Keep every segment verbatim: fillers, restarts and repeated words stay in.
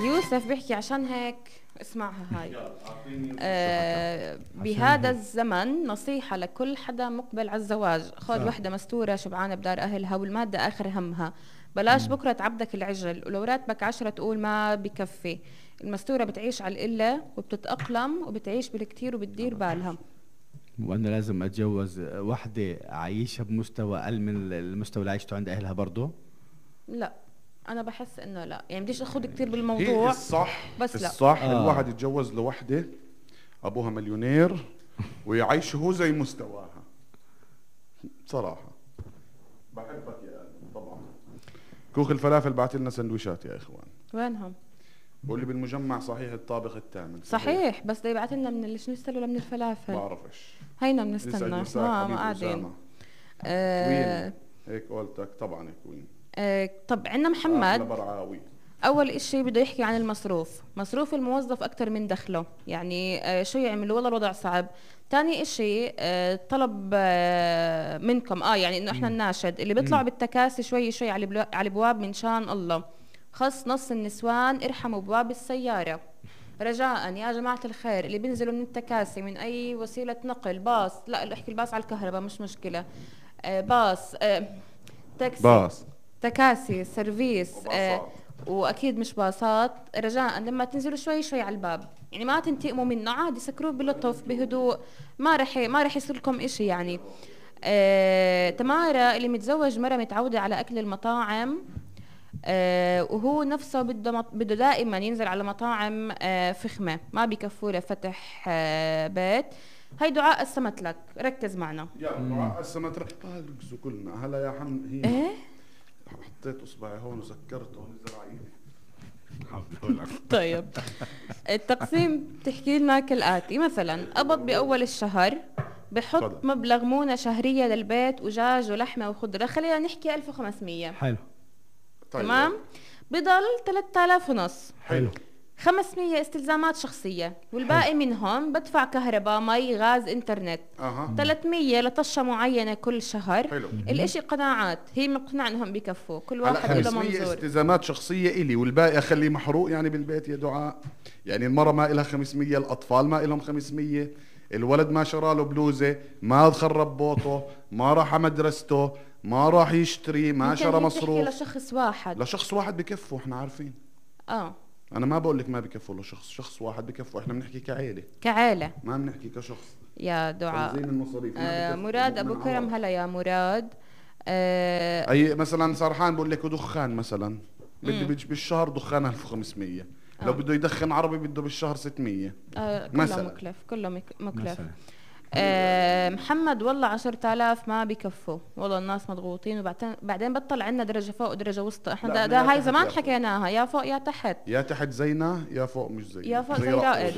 يوسف بيحكي عشان هيك اسمعها هاي. آه بهذا الزمن نصيحة لكل حدا مقبل على الزواج، خذ وحدة مستورة شبعانة بدار أهلها والمادة آخر همها، بلاش بكرة تعبدك العجل ولو راتبك عشرة تقول ما بكفي. المستورة بتعيش على القلة وبتتأقلم وبتعيش بالكتير وبتدير بالها. وانا لازم اتجوز وحده عايشها بمستوى اقل من المستوى اللي عايشته عند اهلها برضه؟ لا انا بحس انه لا، يعني بديش اخذ كتير هي بالموضوع الصح بس لا الصح آه. الواحد يتجوز لوحده ابوها مليونير ويعيش هو زي مستواها. بصراحه بحبك يا قلبي. طبعا كوخ الفلافل بعت لنا سندويشات يا اخوان. وينهم؟ بقول لي بالمجمع صحيح الطابق الثامن. صحيح بس ده يبعت لنا من الشنيستل ولا من الفلافل؟ بعرفش. هينا بنستنى ما ما قاعدين. آه هيك قولتك طبعا يا كوين. آه طب عندنا محمد. برعاوي. اول اشي بده يحكي عن المصروف، مصروف الموظف اكتر من دخله، يعني آه شو يعمل والله الوضع صعب. تاني اشي آه طلب آه منكم اه يعني انه احنا الناشد اللي بيطلعوا بالتكاسي شوي شوي على على الابواب من شان الله، خص نص النسوان ارحموا بواب السيارة رجاء يا جماعة الخير. اللي بينزلوا من التكاسي من اي وسيلة نقل، باص لا احكي الباص على الكهرباء مش مشكلة، آه باص آه تاكسي باص تكاسي سيرفيس آه وباصات. واكيد مش باصات، رجاء لما تنزلوا شوي شوي على الباب، يعني ما تنتقموا منه عادي، سكروه بلطف بهدوء، ما رح ما رح يصير لكم إشي يعني. آه تمارا اللي متزوج مرة متعودة على أكل المطاعم آه وهو نفسه بده مط... بده دائما ينزل على مطاعم آه فخمة ما بيكفوا له فتح آه بيت. هاي دعاء قسمت لك، ركز معنا. يا دعاء قسمت لك. اه ركزوا كلنا هلا يا حم. هي ايه حطيت اصبعي هون وسكرته ونزل على ايدي. طيب التقسيم بتحكي لنا كالآتي، مثلا قبض بأول الشهر بحط تفضل. مبلغ مونة شهرية للبيت وجاج ولحمة وخضرة، خلينا نحكي ألف وخمسمية. حلو. طيب. تمام. بضل ثلاثة آلاف ونص. حلو. خمسمية استلزامات شخصية والباقي حلو. منهم بدفع كهرباء مي غاز انترنت. اها. ثلاثمية لطشة معينة كل شهر. حلو. الاشي قناعات، هي مقتنعة انهم بكفوا، كل هلا واحد له خمسمية منظور. التزامات شخصيه الي والباقي اخليه محروق يعني بالبيت يا دعاء. يعني المرة ما إلها خمسمية، الاطفال ما إلهم خمسمية، الولد ما شرى له بلوزه، ما خرب بوطه، ما راح على مدرسته، ما راح يشتري، ما شرى مصروف. لشخص واحد. لشخص واحد بكفوا احنا عارفين. اه انا ما بقول لك ما بكفوا لشخص، شخص واحد بكفوا. احنا بنحكي كعائله كعائلة، ما بنحكي كشخص. يا دعاء. تنظيم المصاريف آه مراد ابو كرم، هلا يا مراد. آه اي مثلا سرحان بقول لك دخان مثلا بده بالشهر دخان ألف وخمسمية. آه. لو بده يدخن عربي بده بالشهر ستمية. آه كله مثلا. مكلف، كله مك- مكلف. مثلا. آه محمد والله عشرة آلاف ما بكفوا، والله الناس مضغوطين، وبعدين بعدين بطل عندنا درجة فوق ودرجة وسطى، احنا لا، ده, يا ده هاي تحت زمان يا فوق. حكيناها يا فوق يا تحت. يا تحت زينا يا فوق مش زي يا فوق زي رائد.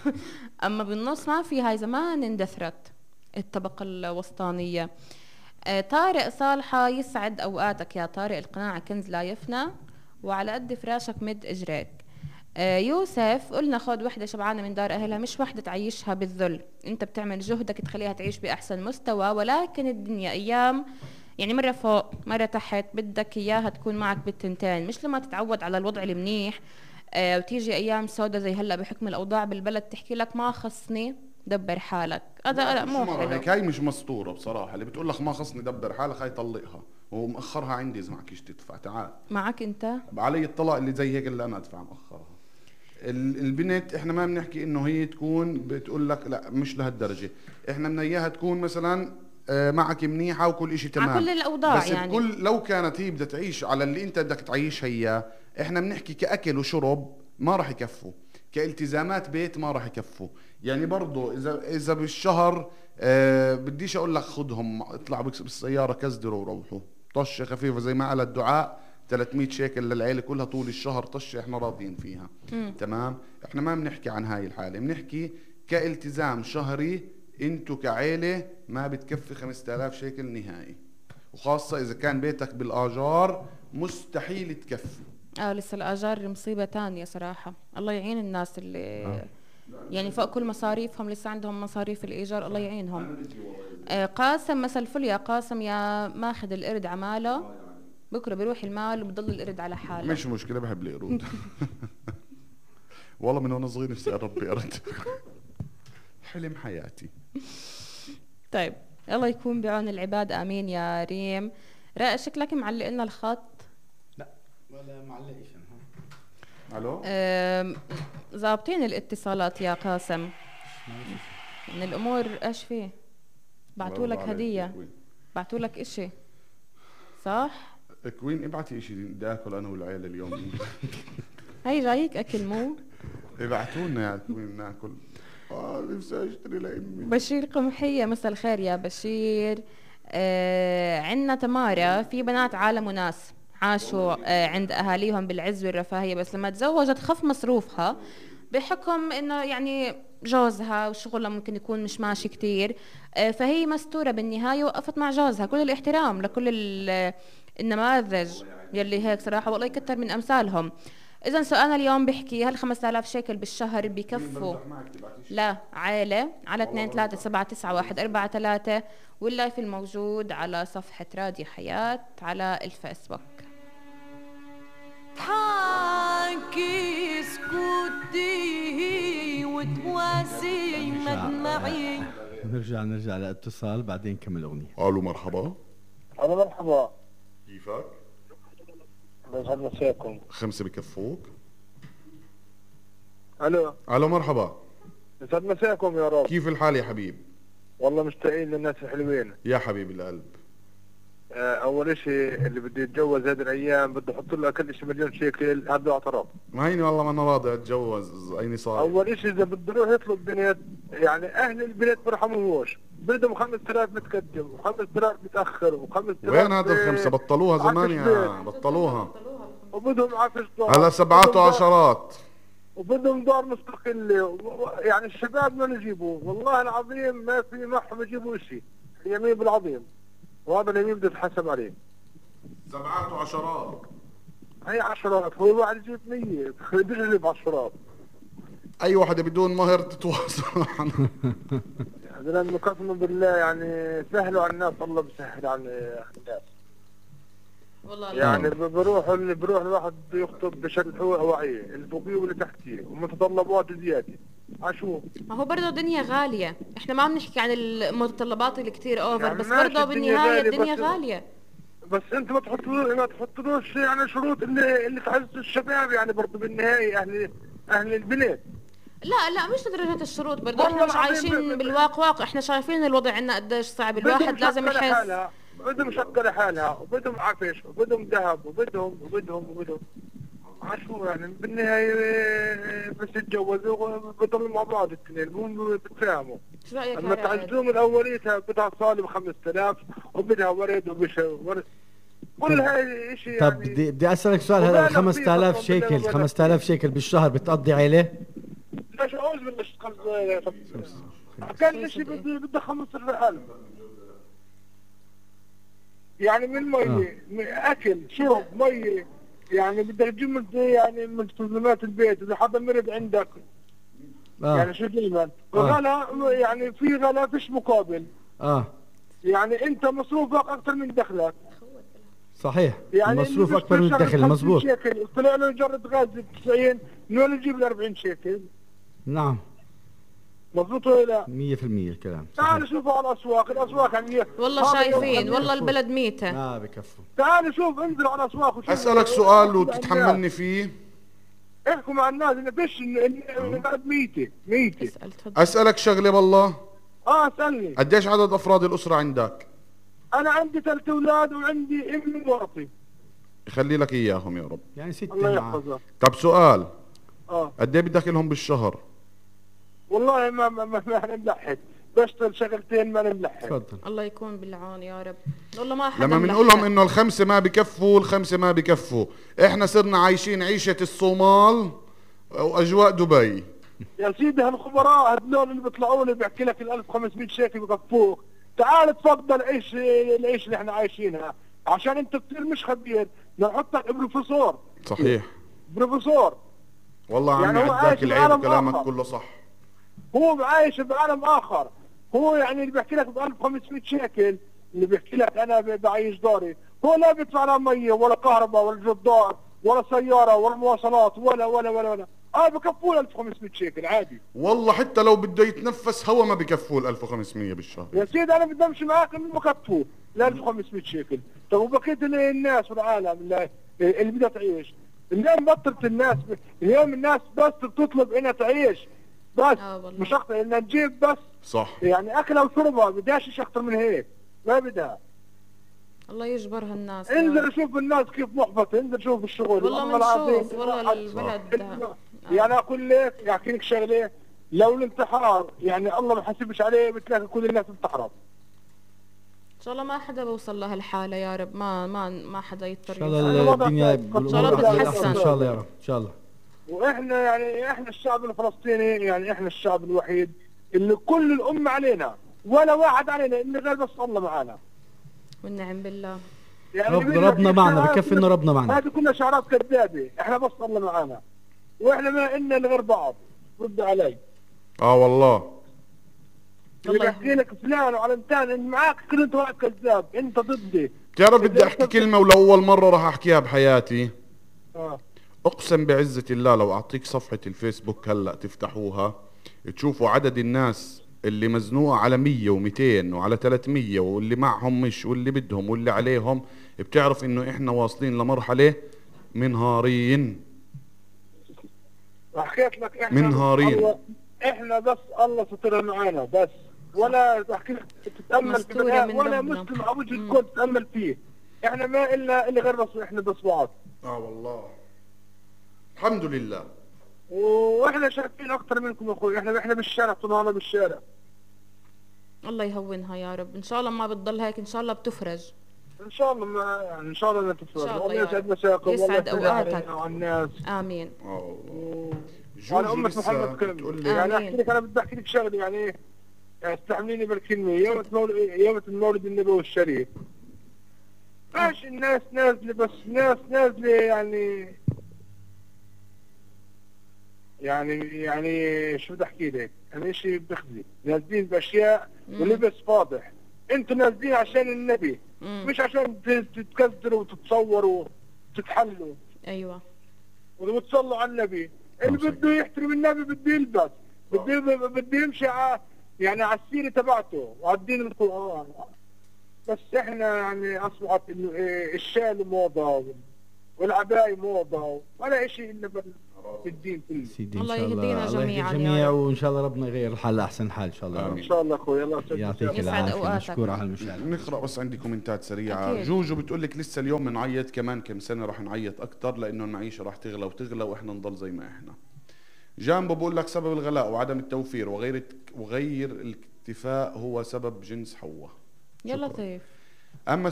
اما بالنص ما في، هاي زمان اندثرت الطبقة الوسطانية. آه طارق صالحة، يسعد اوقاتك يا طارق، القناعة كنز لا يفنى وعلى قد فراشك مد اجريك. آه يوسف قلنا خد وحدة شبعانة من دار أهلها، مش وحدة تعيشها بالذل، أنت بتعمل جهدك تخليها تعيش بأحسن مستوى، ولكن الدنيا أيام يعني مرة فوق مرة تحت، بدك إياها تكون معك بالتنتين، مش لما تتعود على الوضع المنيح آه وتيجي أيام سودة زي هلا بحكم الأوضاع بالبلد تحكي لك ما خصني دبر حالك. هذا لا مو حلو. هيك هاي مش مسطورة بصراحة. اللي بتقول لك ما خصني دبر حالك هاي طلقها ومأخرها عندي إذا معكيش تدفع. تعال معك أنت علي الطلاق اللي زي هيك اللي أنا أدفع مأخرها. البنت احنا ما بنحكي انه هي تكون بتقول لك لا مش لهالدرجه، احنا بدنا اياها تكون مثلا معك منيحه وكل شيء تمام على كل الاوضاع، بس يعني بكل لو كانت هي بدها تعيش على اللي انت بدك تعيشها اياه، احنا بنحكي كاكل وشرب ما راح يكفوا، كالتزامات بيت ما راح يكفوا. يعني برضه اذا اذا بالشهر اه بديش اقول لك خذهم اطلع بالسياره كزدروا وروحوا طشه خفيفه زي ما قال الدعاء ثلاثمية شيكل للعيله كلها طول الشهر طشه احنا راضيين فيها. مم. تمام. احنا ما بنحكي عن هاي الحاله، بنحكي كالتزام شهري انتو كعيله ما بتكفي خمسة آلاف شيكل نهائي، وخاصه اذا كان بيتك بالاجار مستحيل تكفي. اه لسه الاجار مصيبه تانية صراحه، الله يعين الناس اللي آه. يعني فوق كل مصاريفهم لسه عندهم مصاريف الايجار، الله يعينهم. آه قاسم مسا الفل يا قاسم، يا ماخذ القرد عماله بكره بيروح المال وبضل القرد على حاله. مش مشكله بحب القرود. والله من وانا صغير نفسي اربي قرد. حلم حياتي. طيب الله يكون بعون العباد، امين يا ريم. رائع، شكلك معلق لنا الخط. لا ولا معلقش. الو أم، ظابطين الاتصالات يا قاسم. من الامور ايش فيه؟ بعتوا لك هديه، بعتوا لك اشي صح؟ كوين ابعتي اشي بدي اكل انا والعيال اليوم. هي جايك اكل مو؟ ابعتوا لنا يا كوين ناكل. اه نفسي اشتري لامي. بشير قمحية، مساء الخير يا بشير. آه عندنا تمارا، في بنات عالم وناس عاشوا آه عند اهاليهم بالعز والرفاهية، بس لما تزوجت خف مصروفها بحكم انه يعني جوزها وشغلها ممكن يكون مش ماشي كتير، آه فهي مستورة بالنهاية، وقفت مع جوزها. كل الاحترام لكل ال- النماذج يلي هيك صراحة، والله يكتر من امثالهم. اذا سؤالنا اليوم بيحكي هل خمسة آلاف شيكل بالشهر بكفوا لا عائلة على اثنين ثلاثة سبعة تسعة واحد أربعة ثلاثة، واللايف الموجود على صفحة راديو حياة على الفيسبوك. حاكي سكوتي وتواسي مدمعي. نرجع نرجع لاتصال بعدين نكمل اغنيه. الو مرحبا. الو مرحبا. كيفك؟ يسعد مساكم. خمسة بكفوك؟ الو الو مرحبا. يسعد مساكم يا رب. كيف الحال يا حبيب؟ والله مشتاقين للناس الحلوين. يا حبيب القلب. آه، اول اشي اللي بده يتجوز هذه الايام بده يحط له كل شيء مليون شيكل، هذا اعتراف. ما هيني والله ما انا راضي اتجوز، ايني صار. اول اشي اذا بده يروح يطلب بنت، يعني اهل البنت برحموهوش، بدهم خمس آلاف متقدم وخمس آلاف متاخر وخمس آلاف. وين هذا الخمسة؟ بطلوها زمان يا بطلوها. وبدهم عفش دار. هلا سبعات وعشرات. وبدهم دار مستقلة، و- يعني الشباب ما نجيبوه، والله العظيم ما في معهم يجيبوا شيء، يمين بالعظيم، وهذا اليمين بده يتحسب عليه. سبعات وعشرات. هي عشرات، هو واحد يجيب مية، بده يجيب عشرات. اي وحدة بدون مهر تتواصل معنا. يعني لانه قسما بالله يعني سهلوا على الناس، الله بسهل على الناس. والله يعني ب- بروح ال- بروح الواحد يخطب بشرحوه هوايه، اللي فوقيه واللي تحتيه، ومتطلبات زياده. عشو ما هو برضه الدنيا غالية، احنا ما بنحكي عن المتطلبات اللي كتير اوفر، يعني بس ماشي برضه الدنيا بالنهاية غالية، الدنيا بس- غالية. بس انت ما تحطلوش ما تحطلوش يعني شروط اللي اللي تعز الشباب، يعني برضه بالنهايه اهل اهل البلاد. لا لا مش لدرجة الشروط، برضه والله احنا مش العظيم عايشين ب- ب- بالواقع، واقع احنا شايفين الوضع عندنا قديش صعب، الواحد بدهم لازم شقة يحس. لحالها، بدهم شقة لحالها، وبدهم عفش، وبدهم ذهب، وبدهم وبدهم وبدهم عشو يعني بالنهاية بس يتجوزوا بضلوا مع بعض الاثنين، مو بتفاهموا. شو رأيك اما يا رائد؟ تعزوهم الاوليتها بدها صالة ب خمسة آلاف، وبدها ورد وبش ورد، كل هاي شيء طب يعني. بدي بدي اسالك سؤال، هذا وبالغ فيه خمسة آلاف طبعاً، شيكل بالغ خمسة آلاف شيكل بالشهر بتقضي عيله؟ ليش عاوز من الاشتغال اقل شيء بده بده خمسة ألف، يعني من مية من اكل شرب مية، يعني بدك تجيب من يعني من مستلزمات البيت، اذا حدا مرض عندك اه يعني شو دايما آه. غلا، يعني في غلا فيش مقابل، اه يعني انت مصروفك اكثر من دخلك، صحيح، يعني المصروف اللي اكبر من بيشتغل الدخل، خمسين مزبوط. شيكل طلع له جرة غاز ب تسعين، من وين يجيب ال أربعين شيكل؟ نعم مظبوط ولا لا؟ مية بالمية الكلام تعالوا صحيح. شوفوا على الاسواق، الاسواق يعني والله هذا يوم شايفين، خميس. والله البلد ميتة. ما بكفوا. تعالوا شوف، انزلوا على الاسواق وشوفوا. اسألك سؤال احكوا مع وتتحملني الناس. فيه. احكوا مع الناس انه فيش البلد ميتة ميتة. اسأل تفضل. اسألك شغلة بالله، اه اسألني. قديش عدد افراد الاسرة عندك؟ انا عندي ثلاث اولاد وعندي ابن ومرتي. يخلي لك اياهم يا رب. يعني ستة الله معاه. يحفظها. طب سؤال، اه قد ايه بدك لهم بالشهر؟ والله ما ما ما, ما انا ملحق، بشتغل شغلتين ما انا ملحق. تفضل. الله يكون بالعون يا رب. والله ما حدا لما ملحق. بنقول لهم انه الخمسة ما بكفوا، الخمسة ما بكفوا، احنا صرنا عايشين عيشة الصومال واجواء دبي. يا سيدي هالخبراء هذول اللي بيطلعوا لي بيحكي لك ال ألف وخمسمية شيكل بكفوك، تعال تفضل عيش العيش اللي احنا عايشينها، عشان انت كثير مش خبير، نحطك بروفيسور. صحيح بروفيسور والله عمي، يعني هو عداك عايش العيب بعالم وكلامك آخر. كله صح. هو عايش بعالم اخر، هو يعني اللي بيحكي لك ب ألف وخمسمية شيكل اللي بيحكي لك انا بعيش داري، هو لا بيدفع لا ميه ولا كهرباء ولا جدار ولا سياره ولا مواصلات ولا ولا ولا ولا اه بكفوه ألف وخمسمية شيكل عادي. والله حتى لو بده يتنفس هوا ما بكفوه ال ألف وخمسمية بالشهر. يا سيدي انا بدي امشي معاك انه بكفوه ل ألف وخمسمية شيكل. طب وبقيه الناس والعالم اللي, اللي بدها تعيش اليوم بطلت الناس ب... اليوم الناس بس بتطلب انها تعيش بس آه والله. مش اكتر انها تجيب بس صح. يعني اكلها وشربها بدهاش شيء اكتر من هيك ما بدها. الله يجبرها الناس يا انزل رب. شوف الناس كيف محبطه انزل شوف الشغل والله بنشوف والله البلد آه. يعني اقول لك احكي لك شغله لو الانتحار يعني الله ما حسبش عليه بتلاقي كل الناس انتحرت. ان شاء الله ما حدا بوصل لهالحاله يا رب ما ما ما حدا يضطر ان شاء يوصل. الله الدنيا إن شاء الله بالامور بتتحسن. احسن ان شاء الله يا رب ان شاء الله. واحنا يعني احنا الشعب الفلسطيني يعني احنا الشعب الوحيد اللي كل الامه علينا ولا واحد علينا اللي غير بس الله معنا. والنعم بالله. يعني رب بيقول لك ربنا معنا الشعارات بكفي انه ربنا معنا. هذه كلها شعارات كذابه احنا بس الله معنا واحنا ما إلنا إلا غير بعض. رد علي. اه والله. اللي بحكي لك فلان وعلمتان ان معاك كل انت واحد كذاب انت ضدي. بتعرف بدي احكي كلمة ولأول مرة راح احكيها بحياتي. اه اقسم بعزة الله لو اعطيك صفحة الفيسبوك هلا تفتحوها تشوفوا عدد الناس اللي مزنوقة على مية ومئتين وعلى ثلاثمية واللي معهم مش واللي بدهم واللي عليهم بتعرف انه احنا واصلين لمرحلة منهارين. حكيت لك احنا منهارين. الله احنا بس الله سترها معانا بس ولا تحكي لك تتامل في مستورة بناء من ولا ربنا. مسلم على وجه الكون تتامل فيه. احنا ما الا الا غير بس احنا بس بعض. اه والله. الحمد لله. واحنا شايفين اكثر منكم يا اخوي احنا احنا بالشارع طلعنا بالشارع. الله يهونها يا رب ان شاء الله ما بتضل هيك ان شاء الله بتفرج. ان شاء الله ما يعني ان شاء الله لا تفرج. إن شاء الله والله يا يسعد رب. مساكم يسعد والله أوقاتك. على الناس. امين. اه والله. وانا جوجو امة لسه محمد بتقول كلمة لي يعني آمين. احكي لك انا بدي احكي لك شغله يعني ايه يعني استحمليني بالكلمه يوم مولد يوم المولد النبوي الشريف ماشي الناس نازله بس ناس نازله يعني يعني يعني شو بدي احكي لك يعني شيء بخزي نازلين باشياء ولبس فاضح انتوا نازلين عشان النبي مم. مش عشان تتكدروا وتتصوروا وتتحلوا ايوه وتصلوا على النبي. اللي بده يحترم النبي بده يلبس بده بده يمشي ع... يعني على السيره تبعته وعلى الدين القرآن. بس احنا يعني اصبحت انه إيه الشال موضه والعباية موضه ولا شيء الا بالدين كله. سيدي ان الله شاء الله يهدينا الله يهدي جميعاً يا الجميع رب. وان شاء الله ربنا يغير الحال لاحسن حال ان شاء الله. آمين. ان شاء الله اخوي الله يسعدك. يعطيك يسعد العافيه أوقاتك. مشكور على المشاهده. نقرا بس عندي كومنتات سريعه. أكيد. جوجو بتقول لك لسه اليوم بنعيط كمان كم سنه راح نعيط اكثر لانه المعيشه راح تغلى وتغلى واحنا نضل زي ما احنا. جامبو بقول لك سبب الغلاء وعدم التوفير وغير وغير الاكتفاء هو سبب جنس حواء. يا شكراً. لطيف. اما